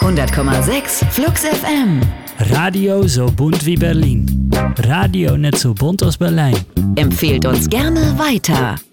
100,6 Flux FM. Radio so bunt wie Berlin. Radio nicht so bunt als Berlijn. Empfehlt uns gerne weiter.